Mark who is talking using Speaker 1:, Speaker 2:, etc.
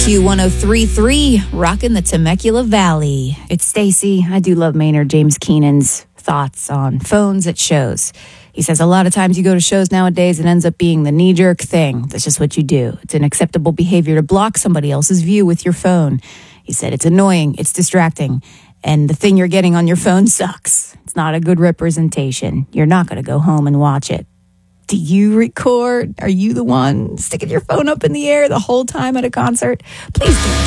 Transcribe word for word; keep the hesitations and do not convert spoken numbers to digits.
Speaker 1: Q one oh three point three, rocking the Temecula Valley. It's Stacy. I do love Maynard James Keenan's thoughts on phones at shows. He says a lot of times you go to shows nowadays, it ends up being the knee-jerk thing. That's just what you do. It's an acceptable behavior to block somebody else's view with your phone. He said it's annoying, it's distracting, and the thing you're getting on your phone sucks. It's not a good representation. You're not going to go home and watch it. Do you record? Are you the one sticking your phone up in the air the whole time at a concert? Please do.